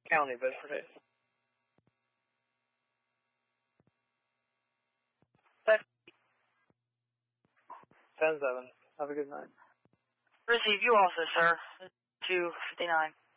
County, Bedford Hayes. 10-7. Have a good night. Receive you also, sir. 259.